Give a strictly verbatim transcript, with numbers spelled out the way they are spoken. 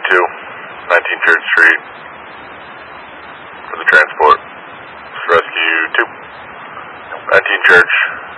two, nineteen Church Street, for the transport. Rescue two, nineteen Church.